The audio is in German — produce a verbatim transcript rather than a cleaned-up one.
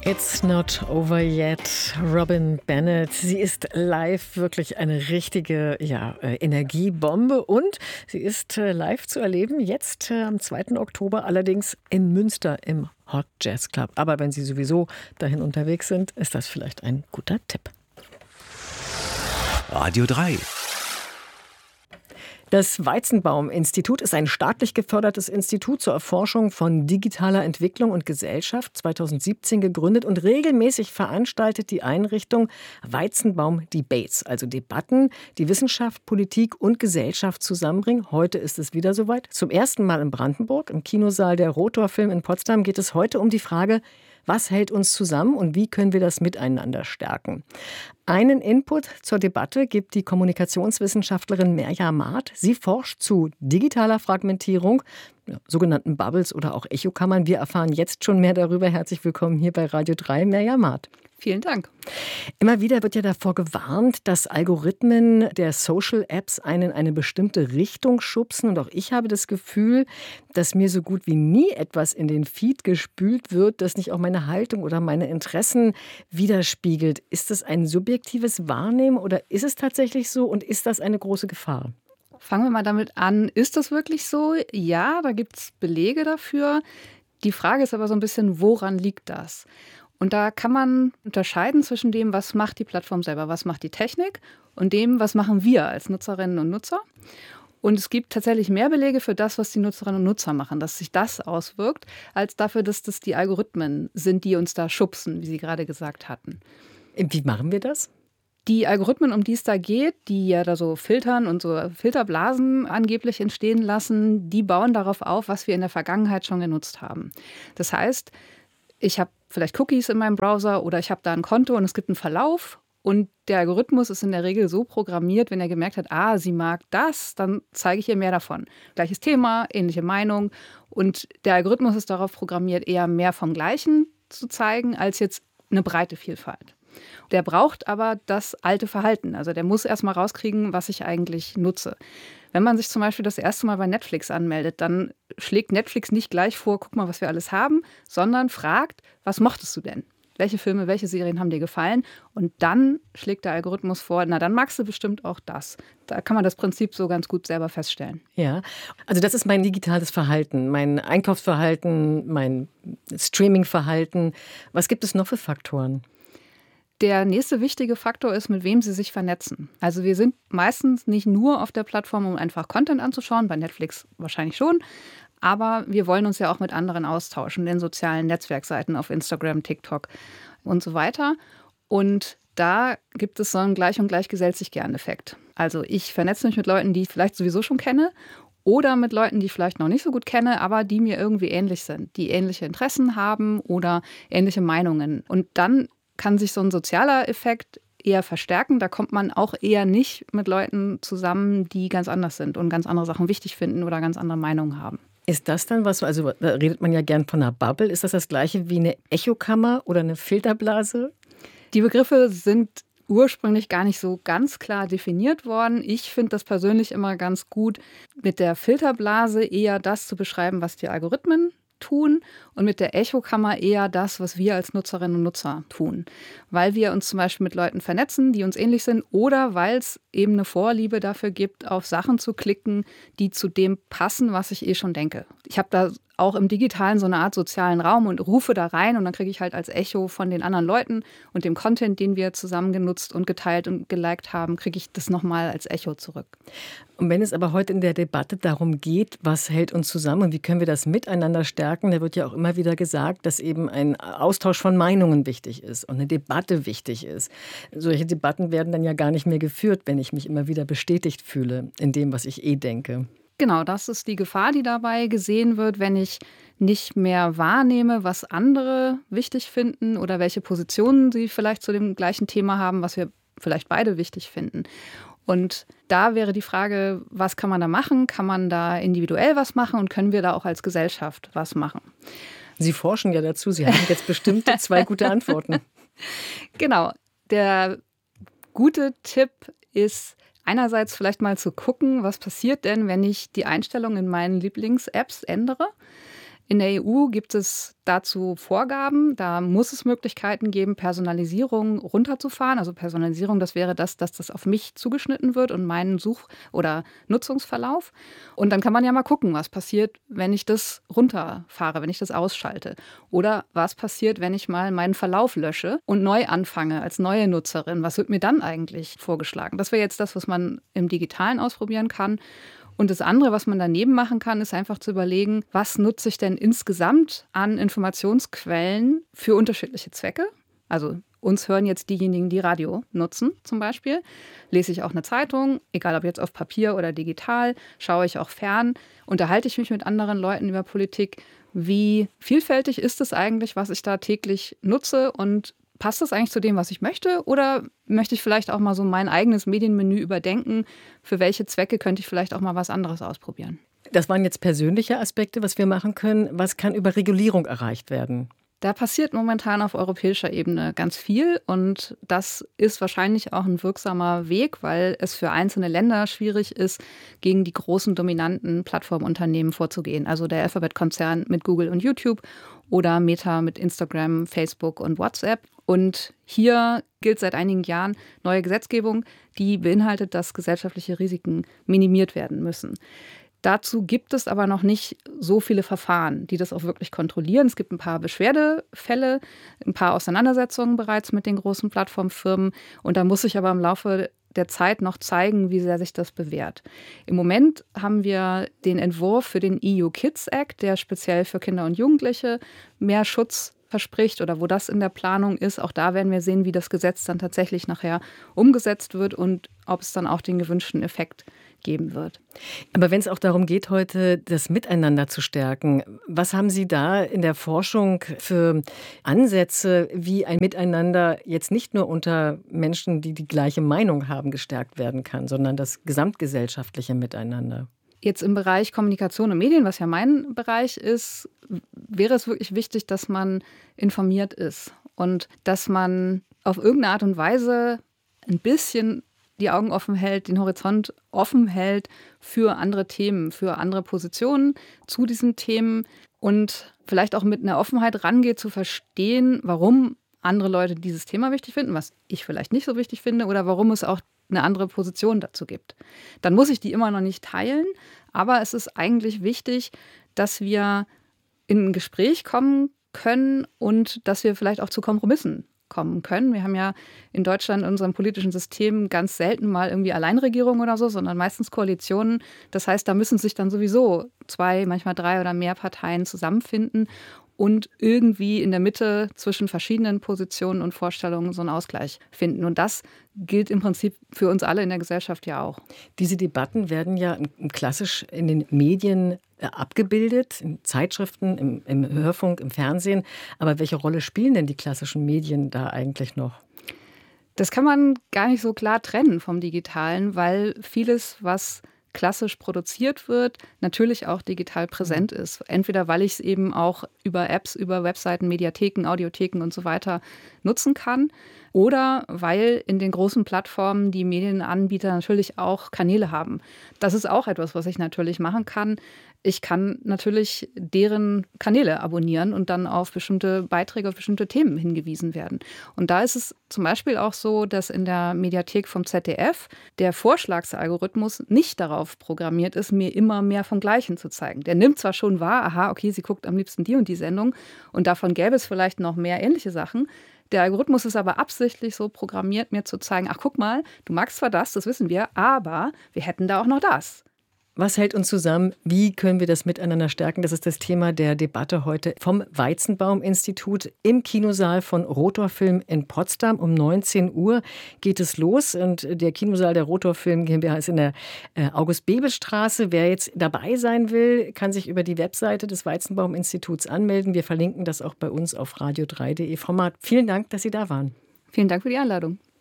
It's not over yet. Robin Bennett. Sie ist live wirklich eine richtige ja, Energiebombe und sie ist live zu erleben, jetzt am zweiten Oktober, allerdings in Münster im Hot Jazz Club. Aber wenn Sie sowieso dahin unterwegs sind, ist das vielleicht ein guter Tipp. Radio drei. Das Weizenbaum-Institut ist ein staatlich gefördertes Institut zur Erforschung von digitaler Entwicklung und Gesellschaft, zweitausendsiebzehn gegründet und regelmäßig veranstaltet die Einrichtung Weizenbaum-Debates, also Debatten, die Wissenschaft, Politik und Gesellschaft zusammenbringen. Heute ist es wieder soweit. Zum ersten Mal in Brandenburg, im Kinosaal der Rotor Film in Potsdam, geht es heute um die Frage, was hält uns zusammen und wie können wir das miteinander stärken? Einen Input zur Debatte gibt die Kommunikationswissenschaftlerin Merja Maat. Sie forscht zu digitaler Fragmentierung, sogenannten Bubbles oder auch Echokammern. Wir erfahren jetzt schon mehr darüber. Herzlich willkommen hier bei Radio drei, Merja Maat. Vielen Dank. Immer wieder wird ja davor gewarnt, dass Algorithmen der Social-Apps einen in eine bestimmte Richtung schubsen. Und auch ich habe das Gefühl, dass mir so gut wie nie etwas in den Feed gespült wird, das nicht auch meine Haltung oder meine Interessen widerspiegelt. Ist das ein subjektives Wahrnehmen oder ist es tatsächlich so und ist das eine große Gefahr? Fangen wir mal damit an. Ist das wirklich so? Ja, da gibt es Belege dafür. Die Frage ist aber so ein bisschen, woran liegt das? Und da kann man unterscheiden zwischen dem, was macht die Plattform selber, was macht die Technik und dem, was machen wir als Nutzerinnen und Nutzer. Und es gibt tatsächlich mehr Belege für das, was die Nutzerinnen und Nutzer machen, dass sich das auswirkt, als dafür, dass das die Algorithmen sind, die uns da schubsen, wie Sie gerade gesagt hatten. Wie machen wir das? Die Algorithmen, um die es da geht, die ja da so filtern und so Filterblasen angeblich entstehen lassen, die bauen darauf auf, was wir in der Vergangenheit schon genutzt haben. Das heißt, ich habe vielleicht Cookies in meinem Browser oder ich habe da ein Konto und es gibt einen Verlauf und der Algorithmus ist in der Regel so programmiert, wenn er gemerkt hat, ah, sie mag das, dann zeige ich ihr mehr davon. Gleiches Thema, ähnliche Meinung und der Algorithmus ist darauf programmiert, eher mehr vom Gleichen zu zeigen, als jetzt eine breite Vielfalt. Der braucht aber das alte Verhalten. Also der muss erst mal rauskriegen, was ich eigentlich nutze. Wenn man sich zum Beispiel das erste Mal bei Netflix anmeldet, dann schlägt Netflix nicht gleich vor, guck mal, was wir alles haben, sondern fragt, was mochtest du denn? Welche Filme, welche Serien haben dir gefallen? Und dann schlägt der Algorithmus vor, na dann magst du bestimmt auch das. Da kann man das Prinzip so ganz gut selber feststellen. Ja, also das ist mein digitales Verhalten, mein Einkaufsverhalten, mein Streamingverhalten. Was gibt es noch für Faktoren? Der nächste wichtige Faktor ist, mit wem Sie sich vernetzen. Also wir sind meistens nicht nur auf der Plattform, um einfach Content anzuschauen, bei Netflix wahrscheinlich schon, aber wir wollen uns ja auch mit anderen austauschen, den sozialen Netzwerkseiten auf Instagram, TikTok und so weiter. Und da gibt es so einen Gleich und Gleich gesellt sich gern Effekt. Also ich vernetze mich mit Leuten, die ich vielleicht sowieso schon kenne oder mit Leuten, die ich vielleicht noch nicht so gut kenne, aber die mir irgendwie ähnlich sind, die ähnliche Interessen haben oder ähnliche Meinungen. Und dann kann sich so ein sozialer Effekt eher verstärken. Da kommt man auch eher nicht mit Leuten zusammen, die ganz anders sind und ganz andere Sachen wichtig finden oder ganz andere Meinungen haben. Ist das dann was, also da redet man ja gern von einer Bubble, ist das das gleiche wie eine Echokammer oder eine Filterblase? Die Begriffe sind ursprünglich gar nicht so ganz klar definiert worden. Ich finde das persönlich immer ganz gut, mit der Filterblase eher das zu beschreiben, was die Algorithmen tun und mit der Echokammer eher das, was wir als Nutzerinnen und Nutzer tun. Weil wir uns zum Beispiel mit Leuten vernetzen, die uns ähnlich sind oder weil es eben eine Vorliebe dafür gibt, auf Sachen zu klicken, die zu dem passen, was ich eh schon denke. Ich habe da auch im Digitalen so eine Art sozialen Raum und rufe da rein und dann kriege ich halt als Echo von den anderen Leuten und dem Content, den wir zusammen genutzt und geteilt und geliked haben, kriege ich das nochmal als Echo zurück. Und wenn es aber heute in der Debatte darum geht, was hält uns zusammen und wie können wir das miteinander stärken, da wird ja auch immer wieder gesagt, dass eben ein Austausch von Meinungen wichtig ist und eine Debatte wichtig ist. Solche Debatten werden dann ja gar nicht mehr geführt, wenn ich mich immer wieder bestätigt fühle in dem, was ich eh denke. Genau, das ist die Gefahr, die dabei gesehen wird, wenn ich nicht mehr wahrnehme, was andere wichtig finden oder welche Positionen sie vielleicht zu dem gleichen Thema haben, was wir vielleicht beide wichtig finden. Und da wäre die Frage, was kann man da machen? Kann man da individuell was machen und können wir da auch als Gesellschaft was machen? Sie forschen ja dazu, Sie haben jetzt bestimmt zwei gute Antworten. Genau, der gute Tipp ist, einerseits vielleicht mal zu gucken, was passiert denn, wenn ich die Einstellung in meinen Lieblings-Apps ändere. In der E U gibt es dazu Vorgaben. Da muss es Möglichkeiten geben, Personalisierung runterzufahren. Also Personalisierung, das wäre das, dass das auf mich zugeschnitten wird und meinen Such- oder Nutzungsverlauf. Und dann kann man ja mal gucken, was passiert, wenn ich das runterfahre, wenn ich das ausschalte. Oder was passiert, wenn ich mal meinen Verlauf lösche und neu anfange als neue Nutzerin. Was wird mir dann eigentlich vorgeschlagen? Das wäre jetzt das, was man im Digitalen ausprobieren kann. Und das andere, was man daneben machen kann, ist einfach zu überlegen, was nutze ich denn insgesamt an Informationsquellen für unterschiedliche Zwecke? Also uns hören jetzt diejenigen, die Radio nutzen zum Beispiel. Lese ich auch eine Zeitung, egal ob jetzt auf Papier oder digital, schaue ich auch fern, unterhalte ich mich mit anderen Leuten über Politik. Wie vielfältig ist es eigentlich, was ich da täglich nutze, und passt das eigentlich zu dem, was ich möchte? Oder möchte ich vielleicht auch mal so mein eigenes Medienmenü überdenken? Für welche Zwecke könnte ich vielleicht auch mal was anderes ausprobieren? Das waren jetzt persönliche Aspekte, was wir machen können. Was kann über Regulierung erreicht werden? Da passiert momentan auf europäischer Ebene ganz viel, und das ist wahrscheinlich auch ein wirksamer Weg, weil es für einzelne Länder schwierig ist, gegen die großen dominanten Plattformunternehmen vorzugehen. Also der Alphabet-Konzern mit Google und YouTube oder Meta mit Instagram, Facebook und WhatsApp. Und hier gilt seit einigen Jahren neue Gesetzgebung, die beinhaltet, dass gesellschaftliche Risiken minimiert werden müssen. Dazu gibt es aber noch nicht so viele Verfahren, die das auch wirklich kontrollieren. Es gibt ein paar Beschwerdefälle, ein paar Auseinandersetzungen bereits mit den großen Plattformfirmen. Und da muss sich aber im Laufe der Zeit noch zeigen, wie sehr sich das bewährt. Im Moment haben wir den Entwurf für den E U Kids Act, der speziell für Kinder und Jugendliche mehr Schutz verspricht oder wo das in der Planung ist. Auch da werden wir sehen, wie das Gesetz dann tatsächlich nachher umgesetzt wird und ob es dann auch den gewünschten Effekt geben wird. Aber wenn es auch darum geht, heute das Miteinander zu stärken, was haben Sie da in der Forschung für Ansätze, wie ein Miteinander jetzt nicht nur unter Menschen, die die gleiche Meinung haben, gestärkt werden kann, sondern das gesamtgesellschaftliche Miteinander? Jetzt im Bereich Kommunikation und Medien, was ja mein Bereich ist, wäre es wirklich wichtig, dass man informiert ist und dass man auf irgendeine Art und Weise ein bisschen die Augen offen hält, den Horizont offen hält für andere Themen, für andere Positionen zu diesen Themen und vielleicht auch mit einer Offenheit rangeht, zu verstehen, warum andere Leute dieses Thema wichtig finden, was ich vielleicht nicht so wichtig finde, oder warum es auch eine andere Position dazu gibt. Dann muss ich die immer noch nicht teilen, aber es ist eigentlich wichtig, dass wir in ein Gespräch kommen können und dass wir vielleicht auch zu Kompromissen kommen können. Wir haben ja in Deutschland in unserem politischen System ganz selten mal irgendwie Alleinregierung oder so, sondern meistens Koalitionen. Das heißt, da müssen sich dann sowieso zwei, manchmal drei oder mehr Parteien zusammenfinden und irgendwie in der Mitte zwischen verschiedenen Positionen und Vorstellungen so einen Ausgleich finden. Und das gilt im Prinzip für uns alle in der Gesellschaft ja auch. Diese Debatten werden ja klassisch in den Medien abgebildet, in Zeitschriften, im, im Hörfunk, im Fernsehen. Aber welche Rolle spielen denn die klassischen Medien da eigentlich noch? Das kann man gar nicht so klar trennen vom Digitalen, weil vieles, was klassisch produziert wird, natürlich auch digital präsent ist. Entweder weil ich es eben auch über Apps, über Webseiten, Mediatheken, Audiotheken und so weiter nutzen kann, oder weil in den großen Plattformen die Medienanbieter natürlich auch Kanäle haben. Das ist auch etwas, was ich natürlich machen kann. Ich kann natürlich deren Kanäle abonnieren und dann auf bestimmte Beiträge, auf bestimmte Themen hingewiesen werden. Und da ist es zum Beispiel auch so, dass in der Mediathek vom Z D F der Vorschlagsalgorithmus nicht darauf programmiert ist, mir immer mehr vom Gleichen zu zeigen. Der nimmt zwar schon wahr, aha, okay, sie guckt am liebsten die und die Sendung und davon gäbe es vielleicht noch mehr ähnliche Sachen. Der Algorithmus ist aber absichtlich so programmiert, mir zu zeigen, ach guck mal, du magst zwar das, das wissen wir, aber wir hätten da auch noch das. Was hält uns zusammen? Wie können wir das miteinander stärken? Das ist das Thema der Debatte heute vom Weizenbaum-Institut im Kinosaal von Rotor Film in Potsdam. Um neunzehn Uhr geht es los und der Kinosaal der Rotor Film GmbH ist in der August-Bebel-Straße. Wer jetzt dabei sein will, kann sich über die Webseite des Weizenbaum-Instituts anmelden. Wir verlinken das auch bei uns auf radio drei punkt de. Frau Maat, vielen Dank, dass Sie da waren. Vielen Dank für die Einladung.